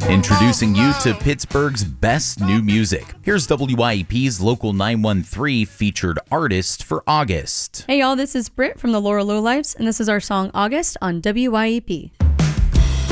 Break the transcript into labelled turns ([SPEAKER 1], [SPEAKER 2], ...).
[SPEAKER 1] Introducing you to Pittsburgh's best new music. Here's WYEP's Local 913 featured artist for August.
[SPEAKER 2] Hey y'all, this is Britt from the Laurel Lowlifes, and this is our song August on WYEP.